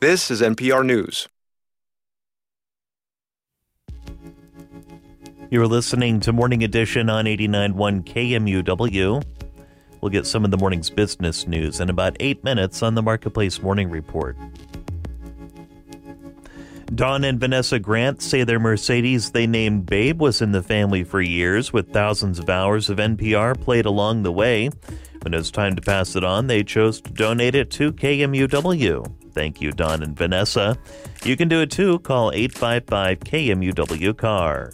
This is NPR News. You're listening to Morning Edition on 89.1 KMUW. We'll get some of the morning's business news in about 8 minutes on the Marketplace Morning Report. Don and Vanessa Grant say their Mercedes they named Babe was in the family for years, with thousands of hours of NPR played along the way. When it was time to pass it on, they chose to donate it to KMUW. Thank you, Don and Vanessa. You can do it too. Call 855-KMUW-CAR.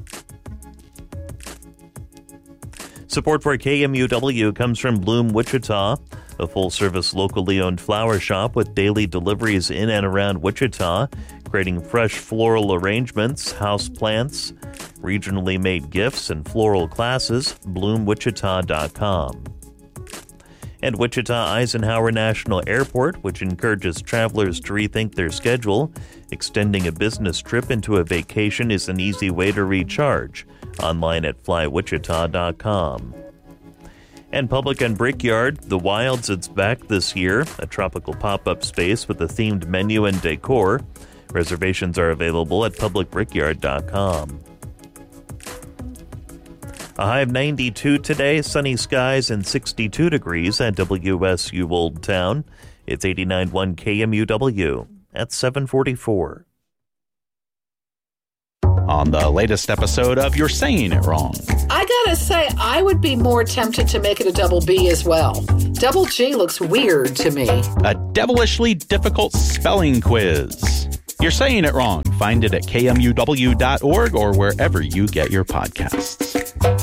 Support for KMUW comes from Bloom Wichita, a full-service locally owned flower shop with daily deliveries in and around Wichita, creating fresh floral arrangements, house plants, regionally made gifts, and floral classes. BloomWichita.com. And Wichita Eisenhower National Airport, which encourages travelers to rethink their schedule. Extending a business trip into a vacation is an easy way to recharge. Online at FlyWichita.com. And Public and Brickyard, The Wilds, it's back this year, a tropical pop-up space with a themed menu and decor. Reservations are available at PublicBrickyard.com. A high of 92 today, sunny skies and 62 degrees at WSU Old Town. It's 89.1 KMUW at 7:44. On the latest episode of You're Saying It Wrong. I gotta say, I would be more tempted to make it a double B as well. Double G looks weird to me. A devilishly difficult spelling quiz. You're Saying It Wrong. Find it at KMUW.org or wherever you get your podcasts.